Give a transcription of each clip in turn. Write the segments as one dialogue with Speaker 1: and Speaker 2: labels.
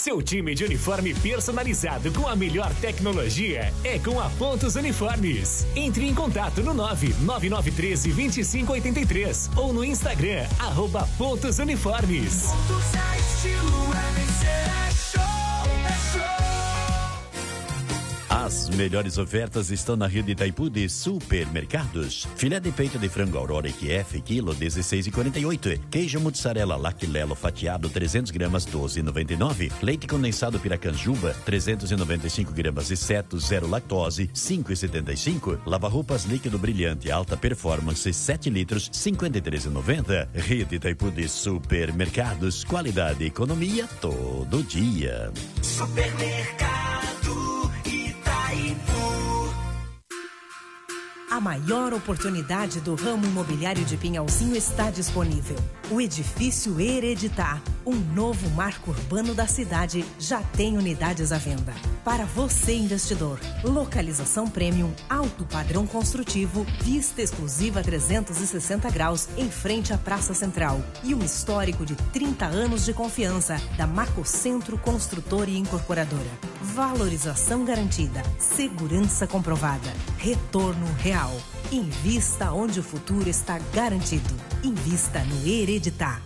Speaker 1: Seu time de uniforme personalizado com a melhor tecnologia é com a Pontos Uniformes. Entre em contato no 99913-2583 ou no Instagram, @Pontos Uniformes.
Speaker 2: Pontos é estilo, é show, é show.
Speaker 3: As melhores ofertas estão na Rede Itaipu de Supermercados. Filé de peito de frango Aurora EQF, quilo 16,48. Queijo mussarela Lactilelo fatiado 300 gramas 12,99. Leite condensado Piracanjuba 395 gramas e Seto zero lactose 5,75. Lava-roupas líquido brilhante alta performance 7 litros 53,90. Rede Itaipu de Supermercados, qualidade e economia todo dia.
Speaker 2: Supermercado
Speaker 4: A maior oportunidade do ramo imobiliário de Pinhalzinho está disponível. O edifício Hereditar, um novo marco urbano da cidade, já tem unidades à venda. Para você, investidor, localização premium, alto padrão construtivo, vista exclusiva 360 graus em frente à Praça Central e um histórico de 30 anos de confiança da Macocentro Construtora e Incorporadora. Valorização garantida, segurança comprovada, retorno real. Invista onde o futuro está garantido. Invista no Hereditar.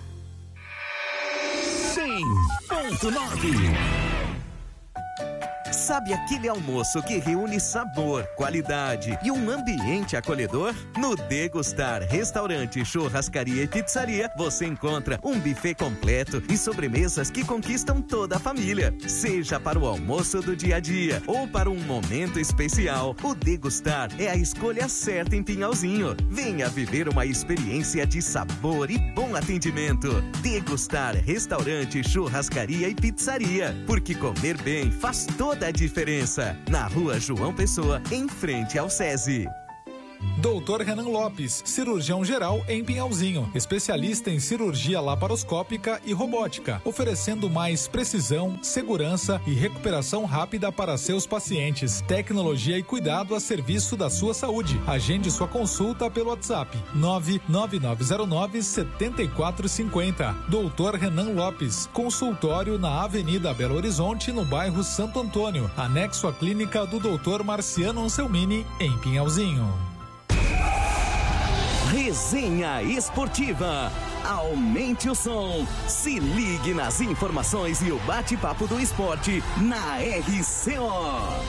Speaker 5: 100.9. Sabe aquele almoço que reúne sabor, qualidade e um ambiente acolhedor? No Degustar Restaurante, Churrascaria e Pizzaria, você encontra um buffet completo e sobremesas que conquistam toda a família. Seja para o almoço do dia a dia ou para um momento especial, o Degustar é a escolha certa em Pinhalzinho. Venha viver uma experiência de sabor e bom atendimento. Degustar Restaurante, Churrascaria e Pizzaria, porque comer bem faz toda a diferença. Na Rua João Pessoa, em frente ao SESI.
Speaker 6: Dr. Renan Lopes, cirurgião geral em Pinhalzinho, especialista em cirurgia laparoscópica e robótica, oferecendo mais precisão, segurança e recuperação rápida para seus pacientes. Tecnologia e cuidado a serviço da sua saúde. Agende sua consulta pelo WhatsApp 99909-7450. Dr. Renan Lopes, consultório na Avenida Belo Horizonte, no bairro Santo Antônio, anexo à clínica do Dr. Marciano Anselmini, em Pinhalzinho.
Speaker 5: Resenha Esportiva. Aumente o som. Se ligue nas informações e o bate-papo do esporte na RCO.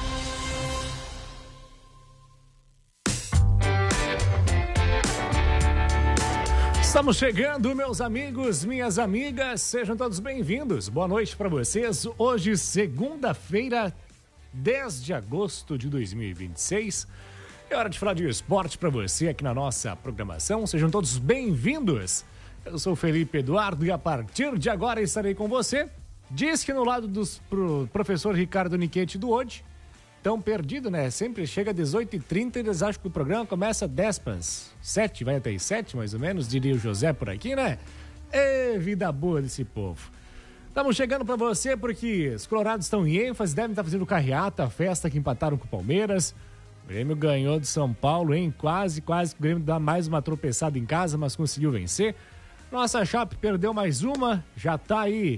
Speaker 1: Estamos chegando, meus amigos, minhas amigas, sejam todos bem-vindos. Boa noite para vocês. Hoje, segunda-feira, 10 de agosto de 2026. É hora de falar de esporte para você aqui na nossa programação. Sejam todos bem-vindos. Eu sou o Felipe Eduardo e a partir de agora estarei com você. Diz que no lado do professor Ricardo Niquete do hoje, tão perdido, né? Sempre chega às 18h30 e eles acham que o programa começa às 10:07, vai até às 7 mais ou menos, diria o José por aqui, né? É vida boa desse povo. Estamos chegando para você porque os colorados estão em ênfase, devem estar fazendo carreata, a festa que empataram com o Palmeiras. O Grêmio ganhou do São Paulo, hein? Quase que o Grêmio dá mais uma tropeçada em casa, mas conseguiu vencer. Nossa Chape perdeu mais uma, já tá aí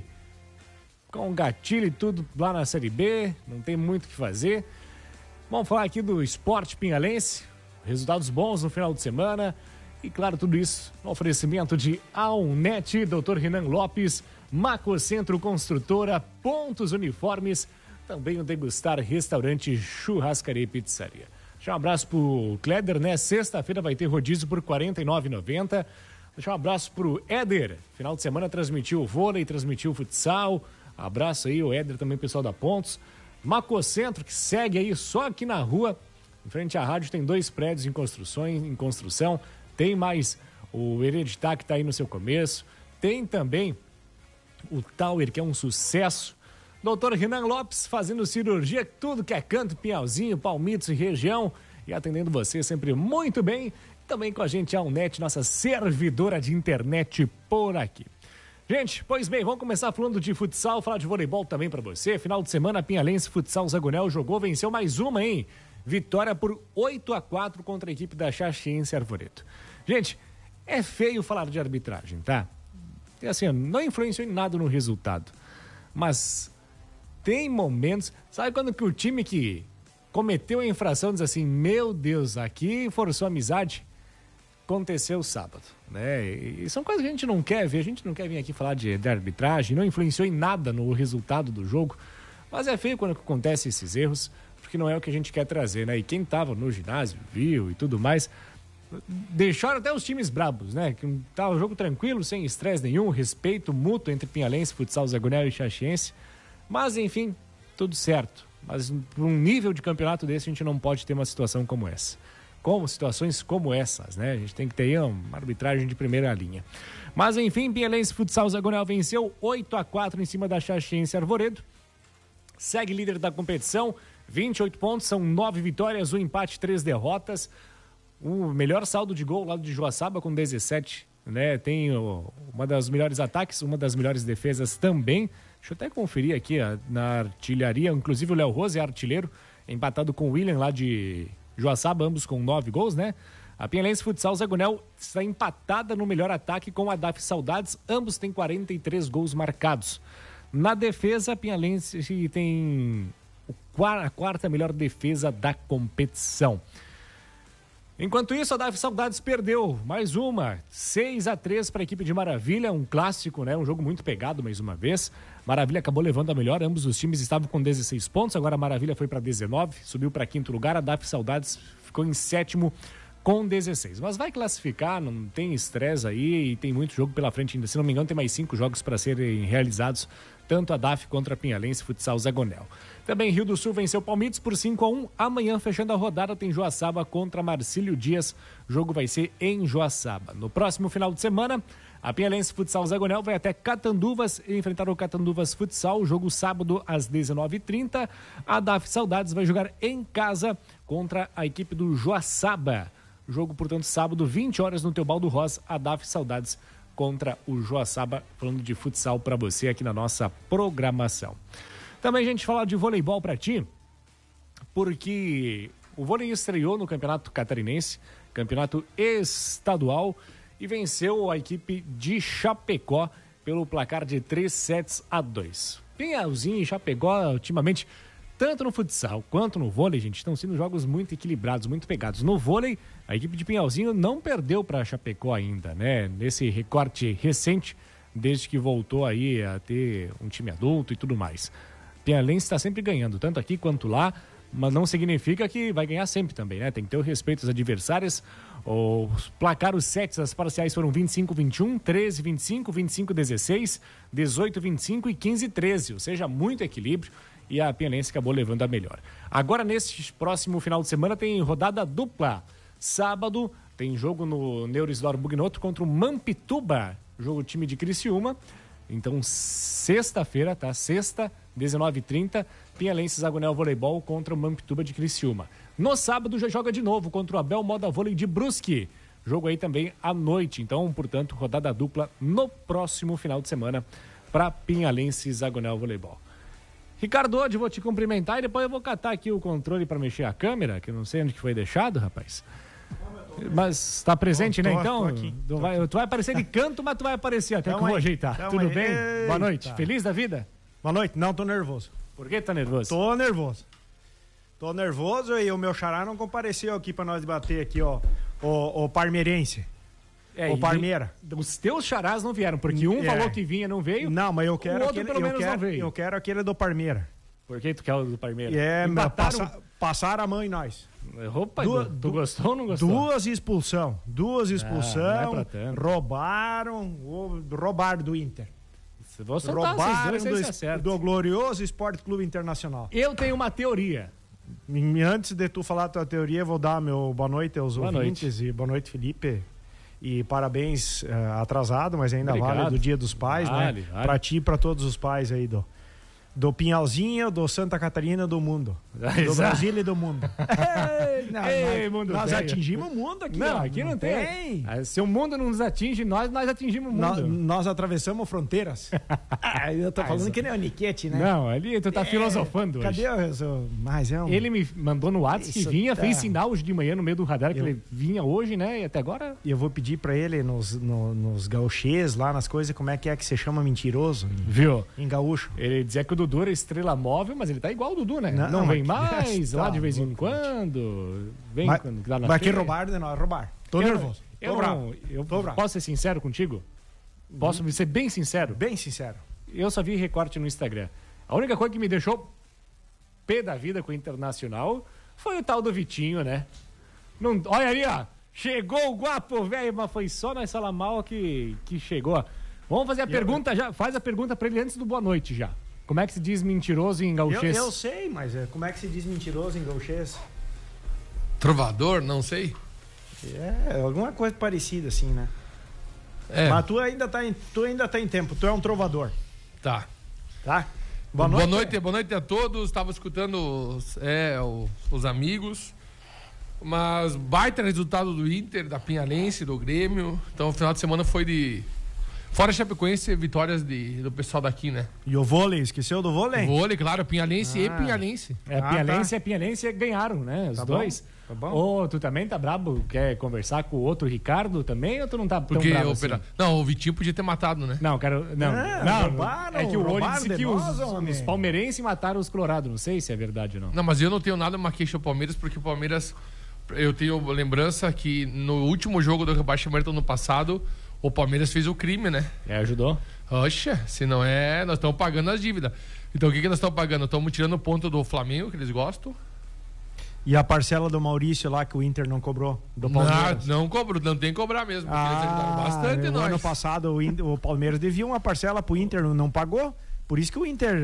Speaker 1: com gatilho e tudo lá na Série B, não tem muito o que fazer. Vamos falar aqui do esporte pinhalense, resultados bons no final de semana e, claro, tudo isso no oferecimento de Aunete, Dr. Renan Lopes, Macocentro Construtora, Pontos Uniformes, também o Degustar Restaurante, Churrascaria e Pizzaria. Deixar um abraço pro Kleder, né? Sexta-feira vai ter rodízio por R$ 49,90. Deixar um abraço pro Éder. Final de semana transmitiu o vôlei, transmitiu o futsal. Abraço aí, o Éder, também pessoal da Pontos. Macocentro, que segue aí só aqui na rua. Em frente à rádio tem 2 prédios em construção. Tem mais o Hereditar, que tá aí no seu começo. Tem também o Tower, que é um sucesso. Doutor Renan Lopes fazendo cirurgia, tudo que é canto, Pinhalzinho, Palmitos e região. E atendendo você sempre muito bem. Também com a gente a Aunete, nossa servidora de internet por aqui. Gente, pois bem, vamos começar falando de futsal, falar de voleibol também para você. Final de semana, Pinhalense Futsal Zagonel jogou, venceu mais uma, hein? Vitória por 8-4 contra a equipe da Xaxiense Arvoreto. Gente, é feio falar de arbitragem, tá? Assim, não influenciou em nada no resultado. Mas tem momentos... Sabe quando que o time que cometeu a infração diz assim, meu Deus, aqui forçou a amizade? Aconteceu sábado, né? E são coisas que a gente não quer ver, a gente não quer vir aqui falar de arbitragem, não influenciou em nada no resultado do jogo, mas é feio quando acontecem esses erros, porque não é o que a gente quer trazer, né? E quem tava no ginásio, viu e tudo mais, deixaram até os times brabos, né? Que tava um jogo tranquilo, sem estresse nenhum, respeito mútuo entre Pinhalense, Futsal Zé Gunel e Xaxiense, mas enfim, tudo certo. Mas por um nível de campeonato desse, a gente não pode ter uma situação como essa. Como situações como essas, né? A gente tem que ter uma arbitragem de primeira linha. Mas enfim, Pinhalense Futsal Zé Gunel venceu 8-4 em cima da Xaxiense Arvoredo. Segue líder da competição, 28 pontos, são 9 vitórias, 1 empate, 3 derrotas. O melhor saldo de gol lá de Joaçaba com 17, né? Tem uma das melhores ataques, uma das melhores defesas também. Deixa eu até conferir aqui na artilharia, inclusive o Léo Rose é artilheiro, empatado com o William lá de Joaçaba, ambos com 9 gols, né? A Pinhalense Futsal Zé Gunel está empatada no melhor ataque com a DAF Saudades, ambos têm 43 gols marcados. Na defesa, a Pinhalense tem a quarta melhor defesa da competição. Enquanto isso, a DAF Saudades perdeu mais uma, 6-3 para a equipe de Maravilha, um clássico, né? Um jogo muito pegado mais uma vez. Maravilha acabou levando a melhor, ambos os times estavam com 16 pontos, agora a Maravilha foi para 19, subiu para 5º lugar, a DAF Saudades ficou em 7º com 16. Mas vai classificar, não tem estresse aí e tem muito jogo pela frente ainda. Se não me engano, tem mais 5 jogos para serem realizados, tanto a DAF contra a Pinhalense Futsal Zé Gunel. Também Rio do Sul venceu o Palmites por 5-1. Amanhã, fechando a rodada, tem Joaçaba contra Marcílio Dias. O jogo vai ser em Joaçaba. No próximo final de semana, a Pinhalense Futsal Zé Gunel vai até Catanduvas enfrentar o Catanduvas Futsal. O jogo sábado às 19h30. A DAF Saudades vai jogar em casa contra a equipe do Joaçaba. Jogo, portanto, sábado, 20 horas no Teobaldo Rosa. A DAF Saudades contra o Joaçaba, falando de futsal para você aqui na nossa programação. Também a gente fala de voleibol para ti, porque o vôlei estreou no Campeonato Catarinense, campeonato estadual, e venceu a equipe de Chapecó pelo placar de 3-2. Pinhalzinho e Chapecó, ultimamente, tanto no futsal quanto no vôlei, gente, estão sendo jogos muito equilibrados, muito pegados. No vôlei, a equipe de Pinhalzinho não perdeu para Chapecó ainda, né? Nesse recorte recente, desde que voltou aí a ter um time adulto e tudo mais. Pinhalense está sempre ganhando, tanto aqui quanto lá, mas não significa que vai ganhar sempre também, né? Tem que ter o respeito às adversárias. Os placar, os sets, as parciais foram 25-21, 13-25, 25-16, 18-25 e 15-13, ou seja, muito equilíbrio, e a Pinhalense acabou levando a melhor. Agora, nesse próximo final de semana, tem rodada dupla. Sábado, tem jogo no Neurisdor Bugnoto contra o Mampituba, jogo time de Criciúma. Então, sexta-feira, tá? Sexta, 19h30, Pinhalense Zé Gunel Voleibol contra o Mampituba de Criciúma. No sábado já joga de novo contra o Abel Moda Vôlei de Brusque. Jogo aí também à noite. Então, portanto, rodada dupla no próximo final de semana para Pinhalense Zé Gunel Voleibol. Ricardo, hoje vou te cumprimentar e depois eu vou catar aqui o controle para mexer a câmera, que eu não sei onde que foi deixado, rapaz. Mas está presente, né, então? Tu vai aparecer de canto, mas tu vai aparecer até que eu vou ajeitar. Tudo bem?
Speaker 7: Eita.
Speaker 1: Boa noite. Feliz da vida?
Speaker 7: Boa noite. Não, tô nervoso.
Speaker 1: Por que tá nervoso?
Speaker 7: Tô nervoso e o meu xará não compareceu aqui pra nós debater aqui, ó, o parmeirense. O Parmeira.
Speaker 1: Os teus xarás não vieram, porque um falou que vinha, não veio.
Speaker 7: Não, mas eu quero
Speaker 1: o outro pelo menos não veio.
Speaker 7: Eu quero aquele do Parmeira.
Speaker 1: Por que tu quer o do Parmeira?
Speaker 7: Passaram a mão em nós.
Speaker 1: Opa, tu gostou ou não gostou?
Speaker 7: Duas expulsão.
Speaker 1: Não é pra tanto.
Speaker 7: Roubaram do Inter.
Speaker 1: Vou soltar
Speaker 7: Roubaram do glorioso Esporte Clube Internacional.
Speaker 1: Eu tenho uma teoria.
Speaker 7: Antes de tu falar a tua teoria, eu vou dar meu boa noite aos ouvintes. E boa noite, Felipe. E parabéns atrasado, mas ainda vale do Dia dos Pais, né? Vale. Pra ti e pra todos os pais aí do Pinhalzinho, do Santa Catarina, do mundo. Do Brasil e do mundo. Nós atingimos o mundo aqui.
Speaker 1: Não, aqui não tem. Se o mundo não nos atinge, nós atingimos o mundo.
Speaker 7: Nós atravessamos fronteiras. Eu tô falando que nem o Niquete, né?
Speaker 1: Não, ali tu tá filosofando hoje.
Speaker 7: Cadê o...
Speaker 1: Ele me mandou no WhatsApp que vinha, fez sinal hoje de manhã no meio do radar que ele vinha hoje, né? E até agora...
Speaker 7: E eu vou pedir pra ele nos gauchês, lá nas coisas, como é que se chama mentiroso.
Speaker 1: Viu?
Speaker 7: Em gaúcho.
Speaker 1: Ele dizia que o Dudu era estrela móvel, mas ele tá igual o Dudu, né? Não vem mais, lá de vez em quando. Vem quando dá na
Speaker 7: Vai aqui roubar de nós, roubar. Tô nervoso.
Speaker 1: Eu posso ser sincero contigo? Posso ser bem sincero?
Speaker 7: Bem sincero.
Speaker 1: Eu só vi recorte no Instagram. A única coisa que me deixou pé da vida com o Internacional foi o tal do Vitinho, né? Não, olha ali, ó. Chegou o guapo, velho, mas foi só na sala mal que chegou. Vamos fazer a pergunta já. Faz a pergunta pra ele antes do boa noite já. Como é que se diz mentiroso em gauchês?
Speaker 7: Eu sei, mas como é que se diz mentiroso em gauchês?
Speaker 8: Trovador, não sei.
Speaker 7: Alguma coisa parecida assim, né? Mas tu ainda tá em tempo, tu é um trovador.
Speaker 8: Tá.
Speaker 7: Boa
Speaker 8: noite a todos. Estava escutando os amigos. Mas baita resultado do Inter, da Pinhalense, do Grêmio. Então o final de semana foi de... Fora Chapecoense, vitórias do pessoal daqui, né?
Speaker 7: E o vôlei, esqueceu do vôlei?
Speaker 8: Vôlei, claro, Pinhalense e Pinhalense.
Speaker 1: Pinhalense e Pinhalense ganharam, né? Os dois.
Speaker 7: Tá bom.
Speaker 1: Ô, tu também tá brabo? Quer conversar com o outro Ricardo também? Ou tu não tá tão brabo assim?
Speaker 8: Não, o Vitinho podia ter matado, né?
Speaker 1: Não, quero... Não,
Speaker 7: roubaram,
Speaker 1: é que o olho disse que
Speaker 7: nós,
Speaker 1: os palmeirenses mataram os colorados. Não sei se é verdade ou não.
Speaker 8: Não, mas eu não tenho nada uma queixa ao Palmeiras, porque o Palmeiras... Eu tenho lembrança que no último jogo do rebaixamento ano passado, o Palmeiras fez o crime, né?
Speaker 1: Ajudou.
Speaker 8: Oxa, se não nós estamos pagando as dívidas. Então o que nós estamos pagando? Estamos tirando o ponto do Flamengo, que eles gostam.
Speaker 7: E a parcela do Maurício lá que o Inter não cobrou? Do Palmeiras?
Speaker 8: Não cobrou, não tem que cobrar mesmo, porque eles ajudaram bastante nós.
Speaker 7: Ano passado o Palmeiras devia uma parcela pro Inter, não pagou. Por isso que o Inter...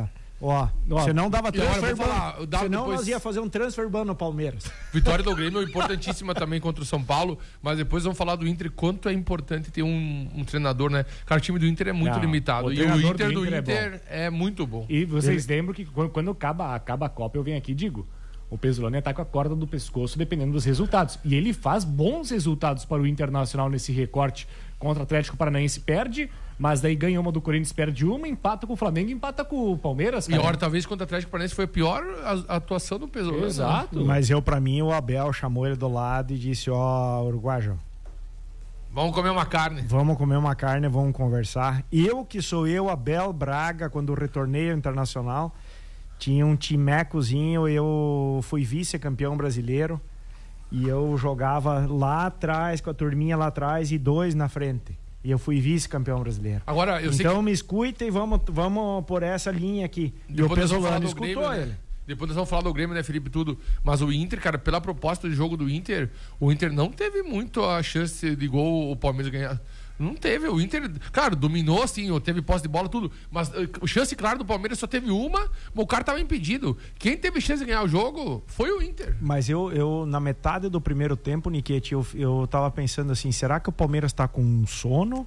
Speaker 7: você não dava transfer ban. Senão nós ia fazer um transfer ban no Palmeiras.
Speaker 8: Vitória do Grêmio importantíssima também contra o São Paulo, mas depois vamos falar do Inter, quanto é importante ter um treinador, né? Cara, o time do Inter é muito limitado. E o Inter do Inter é muito bom.
Speaker 1: E vocês lembram que quando acaba a Copa, eu venho aqui e digo, o Pesolano tá com a corda do pescoço dependendo dos resultados. E ele faz bons resultados para o Internacional nesse recorte. Contra o Atlético Paranaense perde, mas daí ganha uma do Corinthians, perde uma, empata com o Flamengo, empata com o Palmeiras, cara.
Speaker 8: E agora, talvez contra o Atlético Paranaense foi a pior atuação do Pesolano.
Speaker 1: Exato.
Speaker 7: Mas pra mim, o Abel chamou ele do lado e disse, uruguaio,
Speaker 8: vamos comer uma carne.
Speaker 7: Vamos comer uma carne, vamos conversar. Que sou eu, Abel Braga, quando retornei ao Internacional, tinha um timecozinho, eu fui vice-campeão brasileiro. E eu jogava lá atrás, com a turminha lá atrás e 2 na frente. E eu fui vice-campeão brasileiro.
Speaker 8: Agora,
Speaker 7: então me escuta e vamos por essa linha aqui. E o Pesolano escutou ele.
Speaker 8: Depois nós vamos falar do Grêmio, né, Felipe, tudo. Mas o Inter, cara, pela proposta de jogo do Inter, o Inter não teve muito a chance de gol o Palmeiras ganhar. Não teve, o Inter, claro, dominou assim, teve posse de bola, tudo, mas a chance, claro, do Palmeiras só teve uma, mas o cara tava impedido. Quem teve chance de ganhar o jogo foi o Inter.
Speaker 7: Mas eu na metade do primeiro tempo, Niquete, eu tava pensando assim, será que o Palmeiras tá com sono?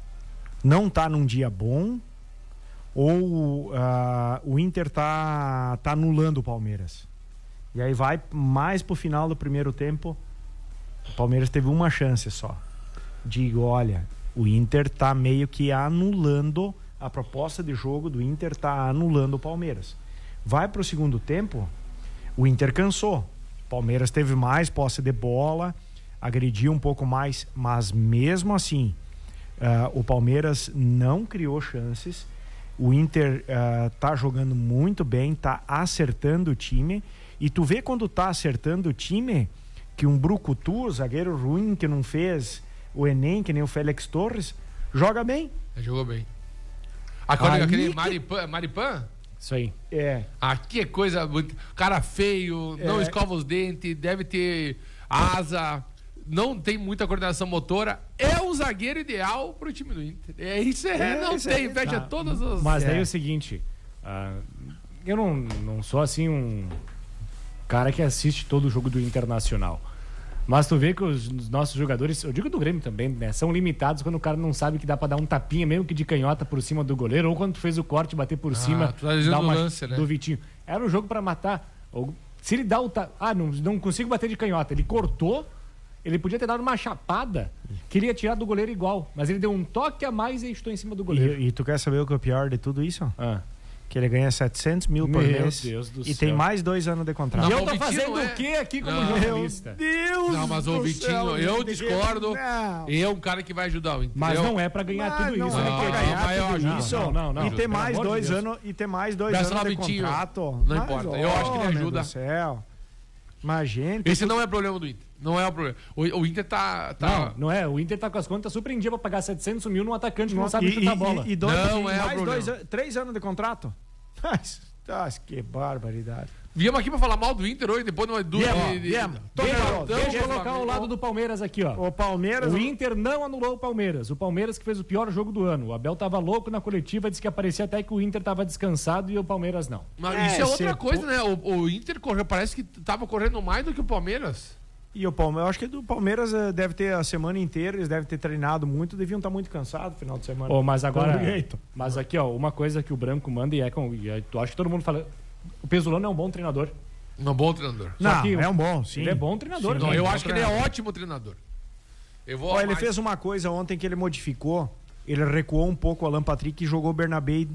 Speaker 7: Não tá num dia bom? Ou o Inter tá anulando o Palmeiras? E aí vai mais pro final do primeiro tempo, o Palmeiras teve uma chance só. Digo, olha, o Inter tá meio que anulando a proposta de jogo do Inter, tá anulando o Palmeiras. Vai pro segundo tempo, o Inter cansou. O Palmeiras teve mais posse de bola, agrediu um pouco mais, mas mesmo assim, o Palmeiras não criou chances. O Inter tá jogando muito bem, tá acertando o time. E tu vê quando tá acertando o time, que um brucutu, zagueiro ruim, que não fez o Enem, que nem o Félix Torres, joga bem.
Speaker 8: Jogou bem. Agora aquele Maripan?
Speaker 1: Isso aí.
Speaker 8: Aqui é coisa... Cara feio, não escova os dentes, deve ter asa, não tem muita coordenação motora. É o zagueiro ideal pro time do Inter. Fecha todas as...
Speaker 1: Mas daí é o seguinte, eu não sou assim um cara que assiste todo o jogo do Internacional. Mas tu vê que os nossos jogadores, eu digo do Grêmio também, né? São limitados quando o cara não sabe que dá pra dar um tapinha, mesmo que de canhota por cima do goleiro, ou quando tu fez o corte, bater por cima, dar uma lance, né? Do Vitinho. Era um jogo pra matar. Se ele dá o não consigo bater de canhota, ele cortou, ele podia ter dado uma chapada, que ele ia tirar do goleiro igual, mas ele deu um toque a mais e estou em cima do goleiro.
Speaker 7: E tu quer saber o que é o pior de tudo isso? Que ele ganha 700 mil por mês.
Speaker 1: Deus do
Speaker 7: e
Speaker 1: céu.
Speaker 7: tem mais 2 anos de contrato.
Speaker 1: E eu tô fazendo o quê aqui como jornalista?
Speaker 7: Deus
Speaker 8: Não, mas o Vitinho, eu discordo. É um cara que vai ajudar o Inter.
Speaker 1: Mas não é pra ganhar tudo isso.
Speaker 7: Não é pra ganhar tudo
Speaker 1: isso. Não.
Speaker 7: E ter mais 2 anos, e ter mais 2 anos de
Speaker 8: Vitinho,
Speaker 7: contrato.
Speaker 8: não importa. Eu acho que ele ajuda.
Speaker 7: Do céu. Mas, gente...
Speaker 8: Esse não é problema do Inter. Não é o problema. O Inter tá...
Speaker 1: Não é. O Inter tá com as contas super em dia pra pagar 700 mil num atacante que não sabe chutar a bola.
Speaker 8: Não é o problema.
Speaker 7: 3 anos de contrato? Que barbaridade.
Speaker 8: Viemos aqui pra falar mal do Inter hoje, depois não é dúvida.
Speaker 1: Deixa eu colocar o lado do Palmeiras aqui, ó.
Speaker 7: O Palmeiras...
Speaker 1: O Inter não anulou o Palmeiras. O Palmeiras que fez o pior jogo do ano. O Abel tava louco na coletiva, disse que parecia até que o Inter tava descansado e o Palmeiras não.
Speaker 8: Mas isso é outra coisa, né? O Inter parece que tava correndo mais do que o Palmeiras.
Speaker 7: E o Palmeiras, eu acho que do Palmeiras deve ter a semana inteira, eles devem ter treinado muito, deviam estar muito cansados no final de semana.
Speaker 1: Mas agora... Mas aqui, ó, uma coisa que o Branco manda tu acha que todo mundo fala... O Pesolano é um bom treinador.
Speaker 8: Um bom treinador.
Speaker 7: É um bom, sim.
Speaker 1: Ele é bom treinador.
Speaker 8: Sim, eu acho que ele é ótimo treinador.
Speaker 7: Ele fez uma coisa ontem que ele modificou. Ele recuou um pouco o Alan Patrick e jogou o Bernabé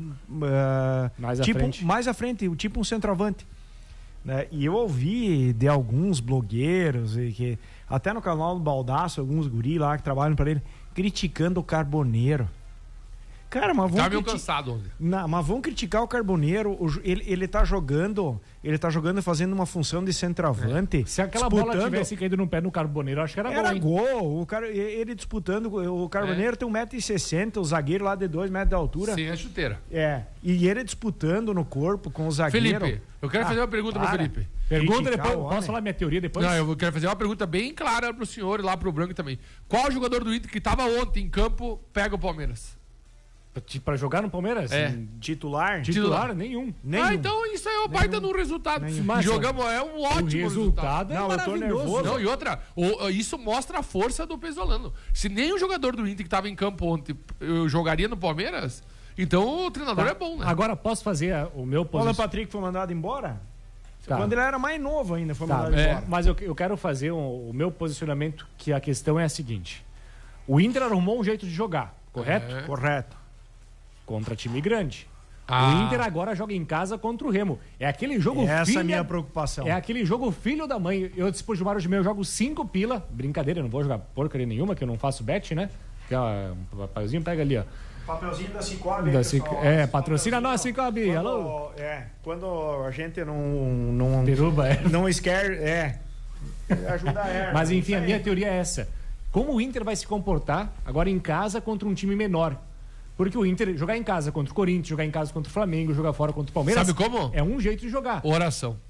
Speaker 7: mais à frente, tipo um centroavante. Né? E eu ouvi de alguns blogueiros, até no canal do Baldaço, alguns guri lá que trabalham para ele, criticando o Carboneiro. Cara, mas vamos
Speaker 8: meio cansado ontem.
Speaker 7: Mas vão criticar o Carboneiro. Ele tá jogando fazendo uma função de centroavante.
Speaker 1: Se aquela bola tivesse caído no pé no Carboneiro, eu acho que era
Speaker 7: gol. Ele disputando, o Carboneiro tem 1,60 m, o zagueiro lá de 2 metros de altura.
Speaker 8: Sem a chuteira.
Speaker 7: E ele disputando no corpo com o zagueiro.
Speaker 8: Felipe, eu quero fazer uma pergunta pro Felipe.
Speaker 1: Pergunta depois, posso falar minha teoria depois?
Speaker 8: Não, eu quero fazer uma pergunta bem clara pro senhor e lá pro Branco também. Qual jogador do Inter que tava ontem em campo pega o Palmeiras?
Speaker 1: Pra jogar no Palmeiras?
Speaker 7: Titular?
Speaker 1: Nenhum.
Speaker 8: Então isso aí é o baita no resultado. Jogamos, é um ótimo resultado.
Speaker 1: É maravilhoso.
Speaker 8: Não, e outra, isso mostra a força do Pesolano. Se nem o jogador do Inter que estava em campo ontem jogaria no Palmeiras, então o treinador é bom, né?
Speaker 1: Agora posso fazer o meu posicionamento. O
Speaker 7: Alan Patrick foi mandado embora? Quando ele era mais novo ainda foi mandado embora.
Speaker 1: Mas eu quero fazer o meu posicionamento, que a questão é a seguinte. O Inter arrumou um jeito de jogar, correto?
Speaker 7: Correto.
Speaker 1: Contra time grande. O Inter agora joga em casa contra o Remo. É aquele jogo
Speaker 7: Essa é a minha preocupação.
Speaker 1: É aquele jogo filho da mãe. Eu disse pro Gilmar hoje eu jogo 5 pila. Brincadeira, eu não vou jogar porcaria nenhuma, que eu não faço bet, né? Que um papelzinho pega ali, ó.
Speaker 7: Papelzinho da Cicobi.
Speaker 1: Patrocina nós, Cicobi. Alô?
Speaker 7: Quando a gente não
Speaker 1: Peruba,
Speaker 7: não esquece, ajuda a
Speaker 1: Mas enfim, a minha teoria é essa. Como o Inter vai se comportar agora em casa contra um time menor? Porque o Inter jogar em casa contra o Corinthians, jogar em casa contra o Flamengo, jogar fora contra o Palmeiras...
Speaker 8: Sabe como?
Speaker 1: É um jeito de jogar.
Speaker 8: Oração.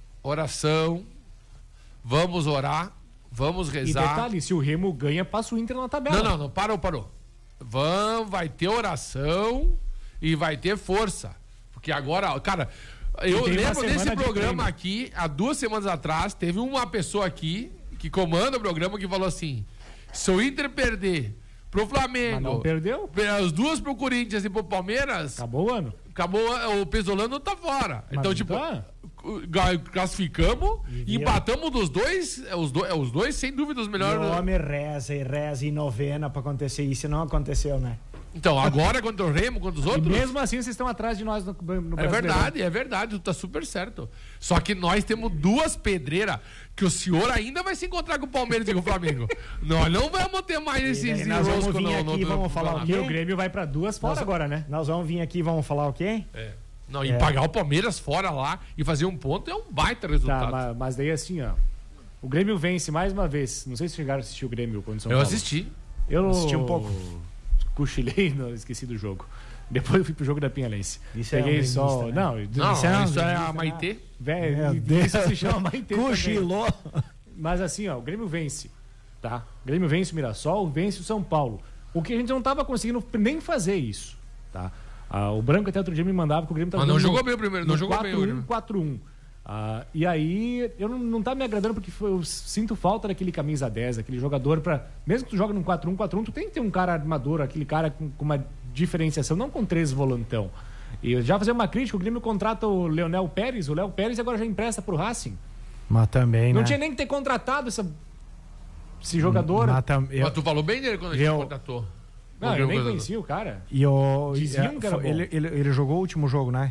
Speaker 8: Vamos orar, vamos rezar.
Speaker 1: E detalhe, se o Remo ganha, passa o Inter na tabela.
Speaker 8: Não, parou. Vai ter oração e vai ter força. Porque agora, cara, eu lembro desse programa aqui, há 2 semanas atrás, teve uma pessoa aqui que comanda o programa que falou assim, se o Inter perder pro Flamengo.
Speaker 1: Mas não perdeu?
Speaker 8: As 2 pro Corinthians e pro Palmeiras.
Speaker 1: Acabou o ano.
Speaker 8: O Pesolano tá fora. Mas então, tipo, classificamos, empatamos dos dois. Os dois, sem dúvida, os melhores.
Speaker 7: O homem reza e novena pra acontecer isso. Não aconteceu, né?
Speaker 8: Então, agora contra o Remo, contra os outros.
Speaker 1: E mesmo assim, vocês estão atrás de nós no Brasileirão.
Speaker 8: É verdade, tu tá super certo. Só que nós temos 2 pedreiras que o senhor ainda vai se encontrar com o Palmeiras e com o Flamengo. Nós não vamos ter mais esses
Speaker 7: enroscos vamos falar o quê?
Speaker 1: O Grêmio vai pra 2 fora agora, né?
Speaker 7: Nós vamos vir aqui e vamos falar o quê?
Speaker 8: E pagar o Palmeiras fora lá e fazer um ponto é um baita resultado.
Speaker 1: Tá, mas daí assim, ó. O Grêmio vence mais uma vez. Não sei se chegaram a assistir o Grêmio quando São Paulo.
Speaker 8: Eu assisti.
Speaker 1: Eu assisti um pouco. Cochilei, esqueci do jogo. Depois eu fui pro jogo da Pinhalense. Peguei só.
Speaker 7: Né?
Speaker 1: Não,
Speaker 8: isso é a Maitê.
Speaker 1: Isso se chama Maitê.
Speaker 7: Cochilou.
Speaker 1: Mas assim, ó, o Grêmio vence. Tá? O Grêmio vence o Mirassol, vence o São Paulo. O que a gente não tava conseguindo nem fazer isso. Tá? O Branco até outro dia me mandava que o Grêmio tava.
Speaker 8: Mas não jogou bem o primeiro, não jogou bem o Grêmio.
Speaker 1: 4-1. E aí, eu não tá me agradando porque eu sinto falta daquele camisa 10, aquele jogador pra... Mesmo que tu joga num 4-1, tu tem que ter um cara armador, aquele cara com uma diferenciação, não com 3 volantão. E eu já fazer uma crítica, o Grêmio contrata o Leonel Pérez, o Léo Pérez agora já empresta pro Racing.
Speaker 7: Mas também,
Speaker 1: não tinha nem que ter contratado esse jogador.
Speaker 8: Mas tu falou bem dele quando a gente contratou.
Speaker 1: Não, eu nem conhecia o cara.
Speaker 7: Diziam que era bom. Ele jogou o último jogo, né?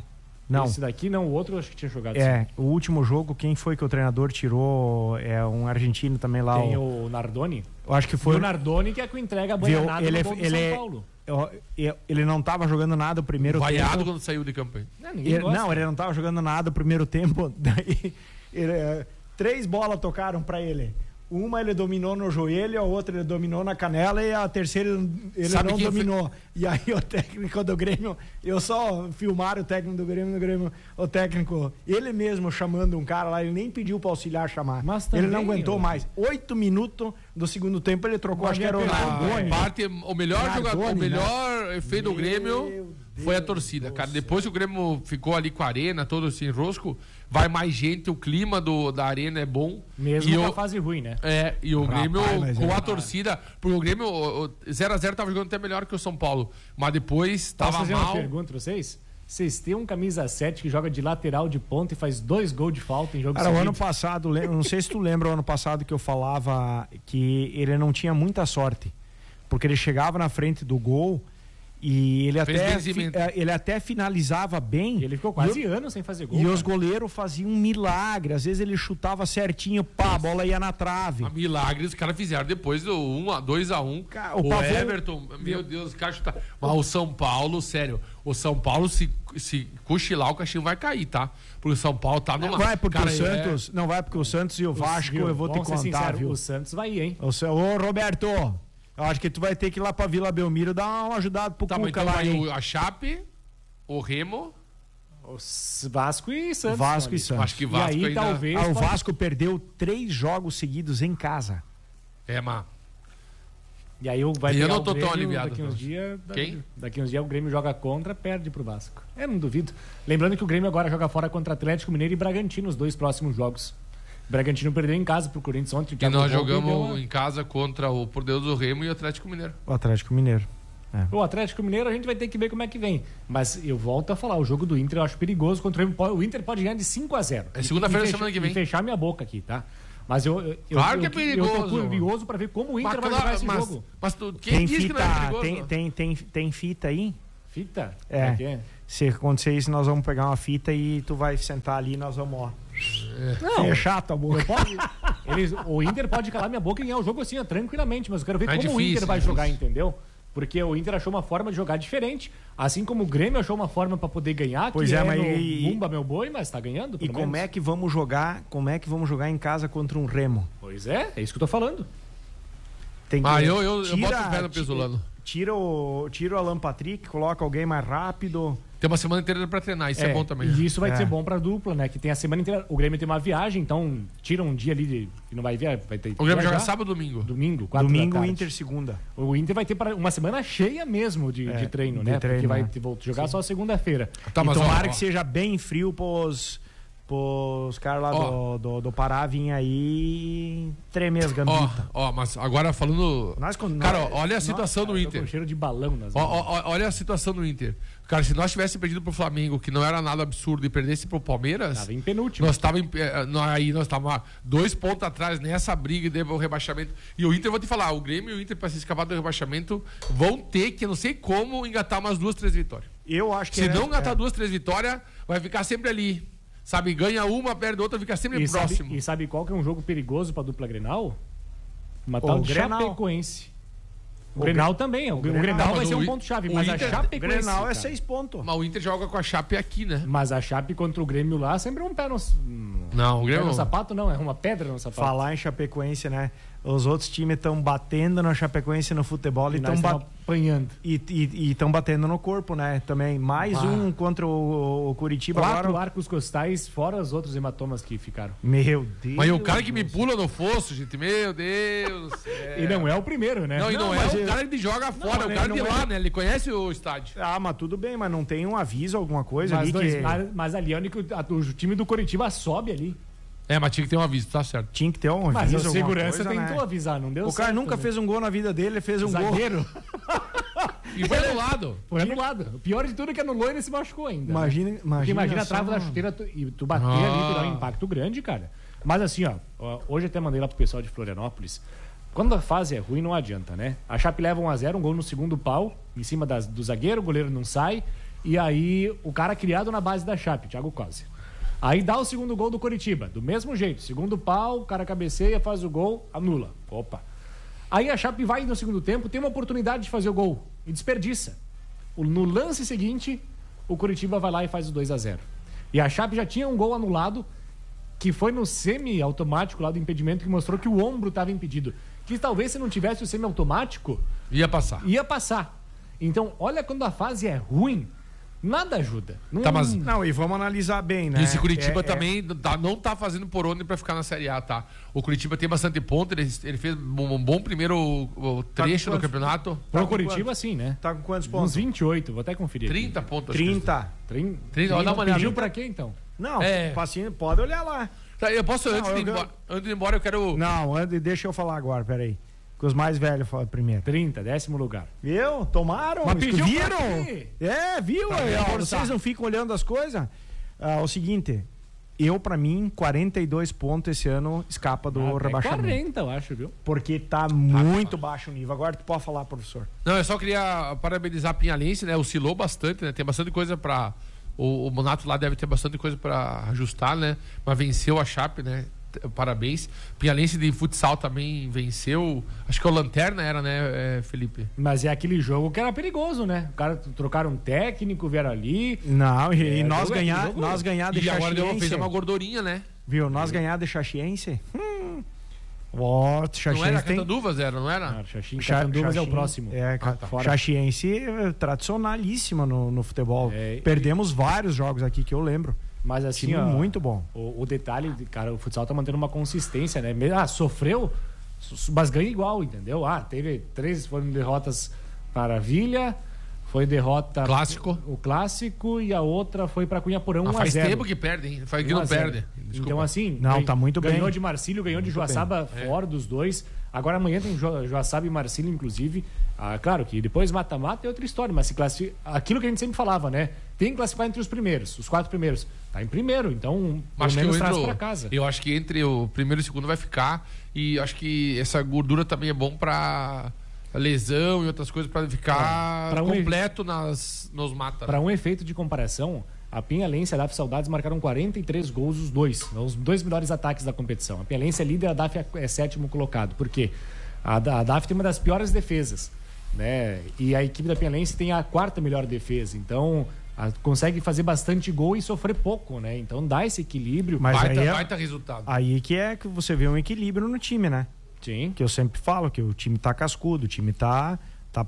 Speaker 7: Não.
Speaker 1: Esse daqui não, o outro eu acho que tinha jogado.
Speaker 7: O último jogo, quem foi que o treinador tirou? É um argentino também lá.
Speaker 1: Tem o Nardoni?
Speaker 7: Eu acho que foi.
Speaker 1: E o Nardoni que é que entrega a banhanada no gol do São Paulo.
Speaker 7: Ele não estava jogando nada o primeiro tempo.
Speaker 8: Vaiado quando saiu de campo.
Speaker 7: Ele não estava jogando nada o primeiro tempo. Daí, 3 bolas tocaram para ele. Uma ele dominou no joelho, a outra ele dominou na canela e a terceira ele não dominou. E aí o técnico do Grêmio, eu só filmaram o técnico do Grêmio, o técnico, ele mesmo chamando um cara lá, ele nem pediu para auxiliar chamar. Mas também, ele não aguentou mais. 8 minutos do segundo tempo ele trocou, acho que era o Nardoni.
Speaker 8: O melhor jogador, o melhor efeito do Grêmio foi a torcida, cara. Depois que o Grêmio ficou ali com a arena, todo esse enrosco, vai mais gente, o clima da arena é bom.
Speaker 1: Mesmo com a fase ruim, né?
Speaker 8: E o Grêmio com a torcida, porque o Grêmio 0x0 tava jogando até melhor que o São Paulo, mas depois tava mal.
Speaker 1: Posso fazer uma pergunta pra vocês? Vocês têm um camisa 7 que joga de lateral de ponta e faz 2 gols de falta em jogo seguinte?
Speaker 7: O ano passado, não sei se tu lembra o ano passado que eu falava que ele não tinha muita sorte, porque ele chegava na frente do gol e ele até finalizava bem.
Speaker 1: Ele ficou quase anos sem fazer gol.
Speaker 7: E os goleiros faziam um milagre. Às vezes ele chutava certinho, a bola ia na trave.
Speaker 8: Milagres os caras fizeram depois do 2x1. O Everton, meu Deus, os caras chutaram. Mas o São Paulo, sério, o São Paulo se cochilar, o cachimbo vai cair, tá? Porque o São Paulo tá numa...
Speaker 7: Não vai porque o Santos, não vai porque o Santos e o Vasco, eu vou te contar, sincero,
Speaker 1: viu? O Santos vai ir, hein?
Speaker 7: Ô, Roberto, eu acho que tu vai ter que ir lá pra Vila Belmiro dar uma ajudada pro Cuca
Speaker 8: então
Speaker 7: lá,
Speaker 8: vai a Chape, o Remo,
Speaker 1: o Vasco e Santos.
Speaker 7: Vasco e Santos.
Speaker 8: Acho que Vasco
Speaker 1: e aí,
Speaker 8: ainda...
Speaker 1: talvez
Speaker 7: o Vasco perdeu 3 jogos seguidos em casa.
Speaker 8: Mas...
Speaker 1: E aí vai
Speaker 8: eu não tô tão aliviado.
Speaker 1: Daqui uns dias,
Speaker 8: Quem?
Speaker 1: Daqui uns dias o Grêmio joga contra, perde pro Vasco. Não duvido. Lembrando que o Grêmio agora joga fora contra Atlético Mineiro e Bragantino, os 2 próximos jogos. O Bragantino perdeu em casa pro Corinthians ontem.
Speaker 8: E nós jogamos em casa contra o Por Deus do Remo e o Atlético Mineiro.
Speaker 7: O Atlético Mineiro.
Speaker 1: O Atlético Mineiro a gente vai ter que ver como é que vem. Mas eu volto a falar, o jogo do Inter eu acho perigoso contra o Grêmio. O Inter pode ganhar de 5-0.
Speaker 8: É segunda-feira da semana que vem.
Speaker 1: E fechar minha boca aqui, tá? Mas
Speaker 8: claro que é perigoso.
Speaker 1: Eu tô curioso pra ver como o Inter vai jogar esse jogo.
Speaker 8: Mas quem diz que não é perigoso?
Speaker 7: Tem fita aí?
Speaker 1: Fita?
Speaker 7: Se acontecer isso, nós vamos pegar uma fita e tu vai sentar ali e nós vamos, fechar tua boca.
Speaker 1: O Inter pode calar minha boca e ganhar o jogo assim, tranquilamente, mas eu quero ver como
Speaker 8: difícil,
Speaker 1: o Inter vai jogar, entendeu? Porque o Inter achou uma forma de jogar diferente, assim como o Grêmio achou uma forma para poder ganhar,
Speaker 7: pois
Speaker 1: mas Bumba meu boi, mas tá ganhando, pelo menos.
Speaker 7: Como é que vamos jogar em casa contra um Remo?
Speaker 1: Pois é isso que eu tô falando.
Speaker 8: Eu boto o pé no Pesolano.
Speaker 7: Tira o Alan Patrick, coloca alguém mais rápido.
Speaker 8: Tem uma semana inteira pra treinar, isso é bom também.
Speaker 1: E isso vai ser bom pra dupla, né? Que tem a semana inteira. O Grêmio tem uma viagem, então tira um dia ali que não vai ver. Vai ter
Speaker 8: o Grêmio joga sábado ou domingo?
Speaker 1: Domingo, 4 da tarde.
Speaker 7: Domingo, Inter segunda.
Speaker 1: O Inter vai ter uma semana cheia mesmo de treino, né? Porque vai jogar só segunda-feira.
Speaker 7: Tá, mas tomara que seja bem frio pros caras lá do Pará virem aí tremer as gambitas.
Speaker 8: Mas agora falando... Cara, olha a situação do Inter.
Speaker 1: Com cheiro de balão nas mãos.
Speaker 8: Olha a situação do Inter. Cara, se nós tivéssemos perdido pro Flamengo, que não era nada absurdo, e perdesse pro Palmeiras...
Speaker 1: Tava em penúltimo.
Speaker 8: Nós estávamos 2 pontos atrás nessa briga de rebaixamento. E o Inter, vou te falar, o Grêmio e o Inter, para se escapar do rebaixamento, vão ter que, não sei como, engatar umas 2, 3 vitórias.
Speaker 7: Eu acho que...
Speaker 8: Se não engatar 2, 3 vitórias, vai ficar sempre ali. Sabe, ganha uma, perde outra, fica sempre próximo.
Speaker 1: Sabe qual que é um jogo perigoso pra dupla Grenal? Uma tal de Chapecoense. O Grenal também. O Grenal vai ser um ponto-chave, mas a Chapecoense...
Speaker 7: O Grenal é 6 pontos.
Speaker 8: Mas o Inter joga com a Chape aqui, né?
Speaker 1: Mas a Chape contra o Grêmio lá sempre é um pé no...
Speaker 8: Não, o Grêmio...
Speaker 1: Pé no sapato não, é uma pedra no sapato.
Speaker 7: Falar em Chapecoense, né? Os outros times estão batendo na Chapecoense no futebol e estão
Speaker 1: apanhando.
Speaker 7: E estão batendo no corpo, né? Também. Mais um contra o Curitiba.
Speaker 1: 4 arcos costais, fora os outros hematomas que ficaram.
Speaker 7: Meu Deus.
Speaker 8: Mas o cara que me pula no fosso, gente, meu Deus.
Speaker 1: E não é o primeiro, né?
Speaker 8: Não é o cara que joga fora, é o cara de lá, né? Ele conhece o estádio.
Speaker 7: Mas tudo bem, mas não tem um aviso, alguma coisa ali que...
Speaker 1: Mas ali é o time do Curitiba sobe ali.
Speaker 8: Mas tinha que ter um aviso, tá certo.
Speaker 7: Tinha que ter um aviso.
Speaker 1: Mas a segurança tentou avisar, não deu certo.
Speaker 7: O cara nunca fez um gol na vida dele, ele fez um
Speaker 1: zagueiro.
Speaker 8: E foi anulado.
Speaker 1: Foi anulado. O pior de tudo é que anulou e ele se machucou ainda.
Speaker 7: Imagina
Speaker 1: a trava da chuteira e tu bater ali, tu dá um impacto grande, cara. Mas assim, hoje até mandei lá pro pessoal de Florianópolis. Quando a fase é ruim, não adianta, né? A Chape leva 1-0, um gol no segundo pau, em cima do zagueiro, o goleiro não sai. E aí, o cara criado na base da Chape, Thiago Cosi. Aí dá o segundo gol do Coritiba, do mesmo jeito. Segundo pau, o cara cabeceia, faz o gol, anula. Opa. Aí a Chape vai no segundo tempo, tem uma oportunidade de fazer o gol e desperdiça. No lance seguinte, o Coritiba vai lá e faz o 2-0. E a Chape já tinha um gol anulado, que foi no semi-automático lá do impedimento, que mostrou que o ombro estava impedido. Que talvez se não tivesse o semi-automático...
Speaker 8: Ia passar.
Speaker 1: Ia passar. Então, olha quando a fase é ruim... Nada ajuda.
Speaker 7: Não, e vamos analisar bem, né?
Speaker 8: E esse Curitiba também não tá fazendo por onde pra ficar na Série A, tá? O Curitiba tem bastante ponto, ele fez um bom primeiro trecho do campeonato.
Speaker 1: Pro Curitiba, sim, né?
Speaker 7: Tá com quantos pontos?
Speaker 1: Uns 28, vou até conferir.
Speaker 8: 30 pontos.
Speaker 7: 30.
Speaker 1: 30.
Speaker 8: Dá uma olhada.
Speaker 1: Pediu pra quê, então?
Speaker 7: Não, passinho, pode olhar lá.
Speaker 8: Tá, eu posso, antes de ir embora, eu quero...
Speaker 7: Não, deixa eu falar agora, peraí. Que os mais velhos falam primeiro.
Speaker 1: 30, 10º lugar.
Speaker 7: Viu? Tomaram?
Speaker 1: Mas
Speaker 7: viram? Viu? Vocês não ficam olhando as coisas? O seguinte, pra mim, 42 pontos esse ano escapa do rebaixamento.
Speaker 1: 40, eu acho, viu?
Speaker 7: Porque tá muito baixo o nível. Agora tu pode falar, professor.
Speaker 8: Não, eu só queria parabenizar a Pinhalense, né? Oscilou bastante, né? Tem bastante coisa pra... O Monato lá deve ter bastante coisa pra ajustar, né? Mas venceu a Chape, né? Parabéns. Pinhalense de futsal também venceu. Acho que o Lanterna era, né, Felipe?
Speaker 1: Mas é aquele jogo que era perigoso, né? O cara trocaram um técnico, vieram ali.
Speaker 7: Não, e nós ganhar de
Speaker 8: Chaxiense. E agora fez uma gordurinha, né?
Speaker 7: Viu? Nós ganhar de Chaxiense.
Speaker 8: Não era Catanduvas, não era?
Speaker 1: Catanduvas é o próximo.
Speaker 7: Chaxiense tradicionalíssima no futebol. Perdemos vários jogos aqui que eu lembro.
Speaker 1: Mas assim,
Speaker 7: muito bom.
Speaker 1: O detalhe, cara, o futsal tá mantendo uma consistência, né? Sofreu, mas ganha igual, entendeu? Teve 3 foram derrotas Maravilha, foi derrota...
Speaker 8: O
Speaker 1: clássico e a outra foi pra Cunha por 1-0.
Speaker 8: Faz tempo que perde, hein? Faz que não perde.
Speaker 1: Desculpa. Então assim...
Speaker 7: tá muito bem.
Speaker 1: Ganhou de Marcílio, ganhou de Joaçaba fora dos dois. Agora amanhã tem Joaçaba e Marcílio, inclusive. Claro que depois mata-mata é outra história, mas se classifica... Aquilo que a gente sempre falava, né? Tem que classificar entre os primeiros, os 4 primeiros. Tá em primeiro, então pelo menos traz pra casa.
Speaker 8: Eu acho que entre o primeiro e o segundo vai ficar. E acho que essa gordura também é bom pra lesão e outras coisas, pra ficar completo nos mata.
Speaker 1: Para um efeito de comparação, a Pinhalense e a DAF Saudades marcaram 43 gols os dois. Os 2 melhores ataques da competição. A Pinhalense é líder, a DAF é 7º colocado. Por quê? A DAF tem uma das piores defesas, né? E a equipe da Pinhalense tem a 4ª melhor defesa. Então... consegue fazer bastante gol e sofrer pouco, né? Então dá esse equilíbrio.
Speaker 7: Mas
Speaker 8: vai ter resultado.
Speaker 7: Aí que você vê um equilíbrio no time, né?
Speaker 1: Sim.
Speaker 7: Que eu sempre falo, que o time tá cascudo, o time tá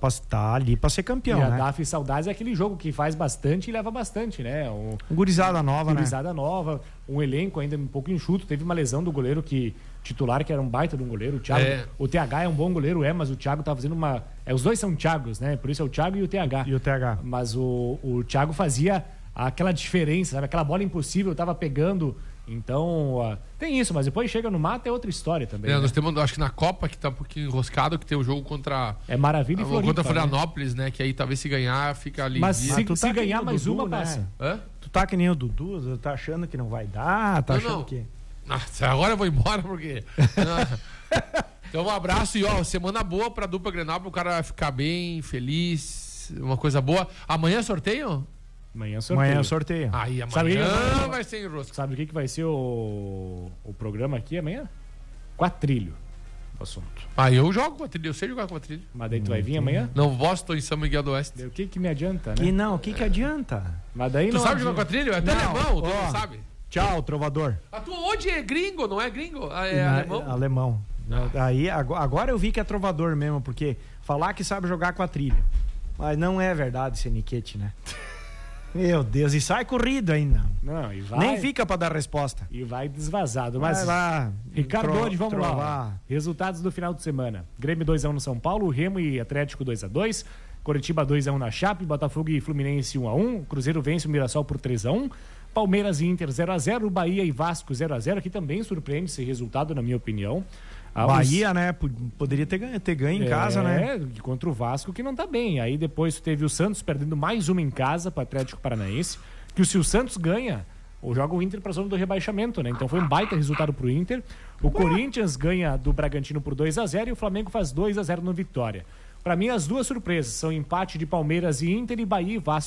Speaker 7: ali pra ser campeão,
Speaker 1: e
Speaker 7: né?
Speaker 1: a DAF Saudades é aquele jogo que faz bastante e leva bastante, né?
Speaker 7: Gurizada nova,
Speaker 1: Gurizada nova, um elenco ainda um pouco enxuto. Teve uma lesão do goleiro titular, que era um baita de um goleiro. O Thiago, o TH é um bom goleiro, mas o Thiago tá fazendo uma... os dois são Thiagos, né? Por isso é o Thiago e o TH. Mas o Thiago fazia aquela diferença, sabe? Aquela bola impossível, tava pegando. Então, tem isso, mas depois chega no mata é outra história também.
Speaker 8: Nós temos, acho que na Copa, que tá um pouquinho enroscado, que tem o jogo contra...
Speaker 1: Maravilha e Floripa.
Speaker 8: Contra Florianópolis, né? Que aí talvez se ganhar, fica ali.
Speaker 1: Mas se ganhar mais Dudu, uma, passa.
Speaker 7: Né? Tu tá que nem o Dudu, tá achando que não vai dar, achando que...
Speaker 8: Agora eu vou embora, porque... Então um abraço e semana boa pra dupla Grenal, pro cara ficar bem, feliz, uma coisa boa. Amanhã sorteio?
Speaker 7: Amanhã sorteio.
Speaker 8: Aí amanhã vai ser enrosco.
Speaker 1: Sabe o que vai ser o programa aqui amanhã? Quatrilho. O assunto.
Speaker 8: Eu jogo quatrilho, eu sei jogar quatrilho.
Speaker 1: Mas daí tu vai vir amanhã?
Speaker 8: Não posso, tô em São Miguel do Oeste.
Speaker 1: O que me adianta, né?
Speaker 7: O que adianta?
Speaker 1: Mas daí
Speaker 8: tu sabe jogar quatrilho? É até alemão, tu não sabe.
Speaker 7: Tchau, trovador.
Speaker 8: A tua hoje é gringo, não é gringo? É alemão?
Speaker 7: Alemão. Aí, agora eu vi que é trovador mesmo, porque falar que sabe jogar quatrilha. Mas não é verdade esse niquete, né? Meu Deus, e sai corrido ainda.
Speaker 1: Não, e vai...
Speaker 7: Nem fica pra dar resposta.
Speaker 1: E vai desvazado. Mas
Speaker 7: vai lá,
Speaker 1: Ricardo Ode, vamos lá. Resultados do final de semana. Grêmio 2-1 no São Paulo, Remo e Atlético 2-2, Coritiba 2-1 na Chape, Botafogo e Fluminense 1-1, Cruzeiro vence o Mirassol por 3-1, Palmeiras e Inter 0-0, Bahia e Vasco 0-0, que também surpreende esse resultado, na minha opinião.
Speaker 7: Bahia, né? Poderia ter ganho em casa, né?
Speaker 1: Contra o Vasco, que não tá bem. Aí depois teve o Santos perdendo mais uma em casa para o Atlético Paranaense. Que se o Santos ganha, joga o Inter para a zona do rebaixamento, né? Então foi um baita resultado pro Inter. O Corinthians ganha do Bragantino por 2-0 e o Flamengo faz 2-0 no Vitória. Para mim, as duas surpresas são empate de Palmeiras e Inter e Bahia e Vasco.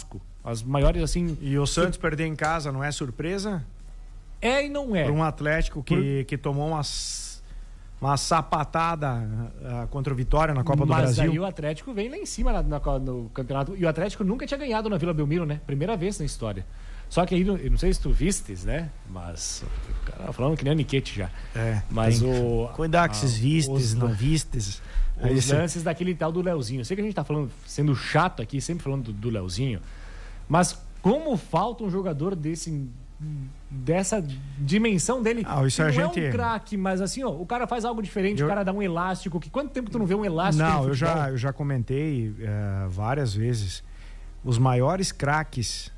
Speaker 1: As maiores, assim...
Speaker 7: E o Santos perder em casa não é surpresa?
Speaker 1: É e não é.
Speaker 7: Por um Atlético que tomou uma sapatada contra o Vitória na Copa do Brasil.
Speaker 1: Mas aí o Atlético vem lá em cima no campeonato. E o Atlético nunca tinha ganhado na Vila Belmiro, né? Primeira vez na história. Só que aí, eu não sei se tu vistes, né? Mas o cara falando que nem o Niquete já. Mas
Speaker 7: cuidado que vocês vistes, não vistes.
Speaker 1: Os lances daquele tal do Leozinho. Eu sei que a gente tá falando, sendo chato aqui, sempre falando do Leozinho. Mas como falta um jogador dessa dimensão dele.
Speaker 7: Isso
Speaker 1: não é um craque, mas assim, o cara faz algo diferente, o cara dá um elástico. Quanto tempo tu não vê um elástico?
Speaker 7: Não, eu já comentei várias vezes. Os maiores craques,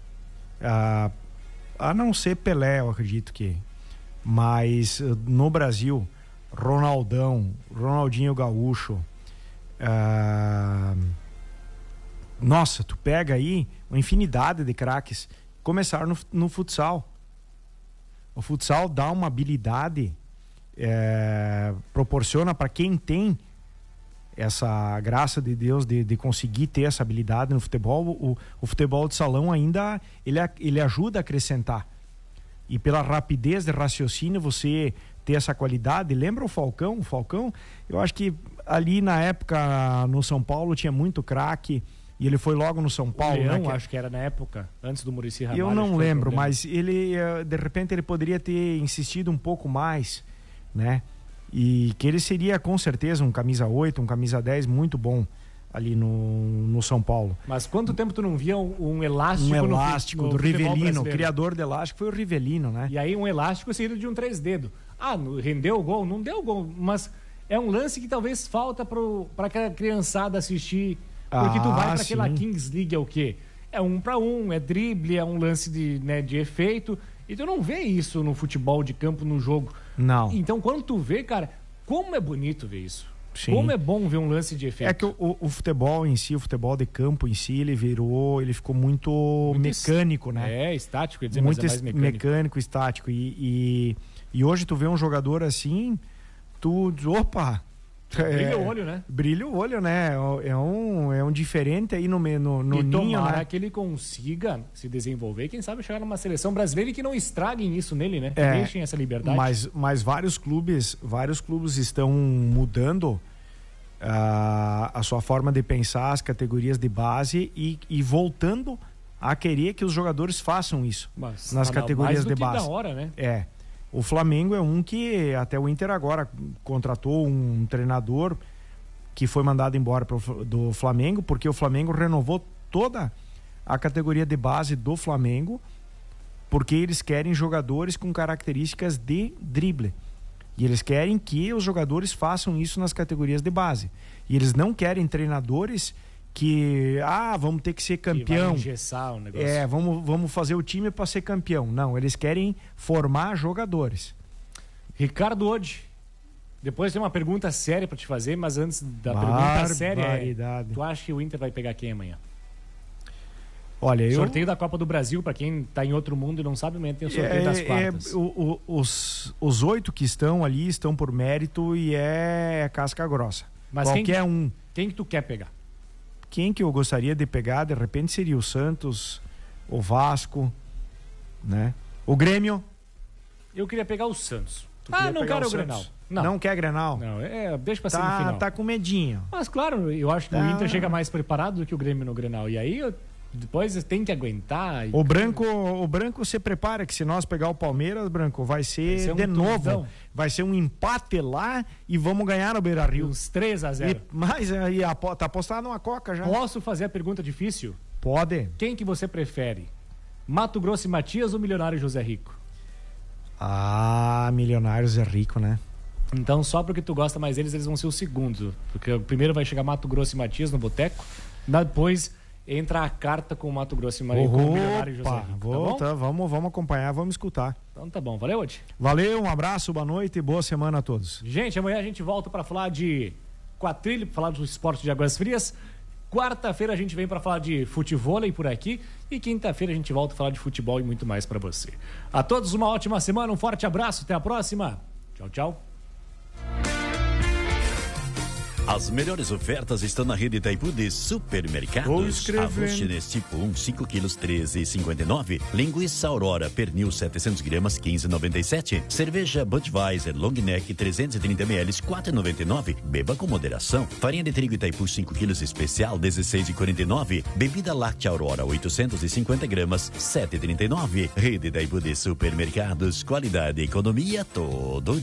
Speaker 7: a não ser Pelé, eu acredito que, mas no Brasil, Ronaldinho Gaúcho, nossa, tu pega aí uma infinidade de craques, começaram no futsal. O futsal dá uma habilidade, proporciona para quem tem essa graça de Deus de conseguir ter essa habilidade no futebol. O futebol de salão ainda ele ajuda a acrescentar. E pela rapidez de raciocínio você ter essa qualidade. Lembra o Falcão? O Falcão, eu acho que ali na época no São Paulo tinha muito craque. E ele foi logo no São Paulo,
Speaker 1: Leão,
Speaker 7: né?
Speaker 1: Acho que era na época, antes do Muricy Ramalho.
Speaker 7: Eu não lembro, mas ele, de repente, ele poderia ter insistido um pouco mais, né? E que ele seria, com certeza, um camisa 8, um camisa 10 muito bom ali no São Paulo.
Speaker 1: Mas quanto tempo tu não via um elástico
Speaker 7: no do Rivelino, o criador do elástico foi o Rivelino, né?
Speaker 1: E aí um elástico seguido de um 3 dedos. Rendeu o gol? Não deu gol, mas é um lance que talvez falta para aquela criançada assistir. Porque tu vai para aquela Kings League, é o quê? É 1 para 1, é drible, é um lance de efeito. E tu não vê isso no futebol de campo, no jogo.
Speaker 7: Não.
Speaker 1: Então, quando tu vê, cara, como é bonito ver isso.
Speaker 7: Sim.
Speaker 1: Como é bom ver um lance de efeito.
Speaker 7: É que o futebol em si, o futebol de campo em si, ele ficou muito mecânico, né?
Speaker 1: Estático, quer dizer,
Speaker 7: muito
Speaker 1: mas é mais
Speaker 7: mecânico, estático. E hoje tu vê um jogador assim, opa...
Speaker 1: Brilha o olho, né?
Speaker 7: Brilha o olho, né? É um diferente aí no ninho,
Speaker 1: tomara
Speaker 7: né?
Speaker 1: que ele consiga se desenvolver, quem sabe chegar numa seleção brasileira e que não estraguem isso nele, né? Que deixem essa liberdade.
Speaker 7: Mas vários clubes estão mudando a sua forma de pensar, as categorias de base e voltando a querer que os jogadores façam isso nas categorias de base.
Speaker 1: Da hora, né?
Speaker 7: O Flamengo é um que até o Inter agora contratou um treinador que foi mandado embora do Flamengo, porque o Flamengo renovou toda a categoria de base do Flamengo, porque eles querem jogadores com características de drible. E eles querem que os jogadores façam isso nas categorias de base. E eles não querem treinadores que vamos ter que ser campeão.
Speaker 1: Que vai engessar o negócio.
Speaker 7: Vamos fazer o time para ser campeão. Não, eles querem formar jogadores.
Speaker 1: Ricardo Ode, depois tem uma pergunta séria para te fazer, mas antes da pergunta séria, tu acha que o Inter vai pegar quem amanhã?
Speaker 7: Olha,
Speaker 1: sorteio da Copa do Brasil, para quem tá em outro mundo e não sabe, amanhã tem o sorteio das quartas.
Speaker 7: Os 8 que estão ali estão por mérito e é casca grossa.
Speaker 1: Mas quem que tu quer pegar?
Speaker 7: Quem que eu gostaria de pegar, de repente, seria o Santos, o Vasco, né? O Grêmio.
Speaker 1: Eu queria pegar o Santos. Não quero o Grenal.
Speaker 7: Não quer Grenal?
Speaker 1: Não, deixa pra semifinal.
Speaker 7: Tá com medinho.
Speaker 1: Mas claro, eu acho que o Inter chega mais preparado do que o Grêmio no Grenal. E aí, depois tem que aguentar.
Speaker 7: O Branco se prepara que se nós pegar o Palmeiras, Branco, vai ser de novo. Vai ser um empate lá e vamos ganhar no Beira-Rio.
Speaker 1: Uns 3-0.
Speaker 7: Mas aí tá apostado uma Coca já.
Speaker 1: Posso fazer a pergunta difícil?
Speaker 7: Pode.
Speaker 1: Quem que você prefere? Mato Grosso e Matias ou Milionário José Rico?
Speaker 7: Milionário José Rico, né?
Speaker 1: Então, só porque tu gosta mais deles, eles vão ser o segundo. Porque o primeiro vai chegar Mato Grosso e Matias no boteco. Depois entra a carta com o Mato Grosso e Matias, com o Milionário José Rico.
Speaker 7: Vamos acompanhar, vamos escutar.
Speaker 1: Então tá bom, valeu, Odi.
Speaker 7: Valeu, um abraço, boa noite e boa semana a todos.
Speaker 1: Gente, amanhã a gente volta para falar de quadrilha, para falar do esporte de Águas Frias. Quarta-feira a gente vem para falar de futevôlei por aqui e quinta-feira a gente volta a falar de futebol e muito mais para você. A todos uma ótima semana, um forte abraço, até a próxima. Tchau, tchau.
Speaker 3: As melhores ofertas estão na rede Itaipu de supermercados. Arroz chinês tipo 1, 5 quilos, 13,59. Linguiça Aurora, pernil 700 gramas, 15,97. Cerveja Budweiser Long Neck 330 ml, 4,99. Beba com moderação. Farinha de trigo Itaipu 5 quilos especial, 16,49. Bebida láctea Aurora 850 gramas, 7,39. Rede Itaipu de supermercados, qualidade e economia todo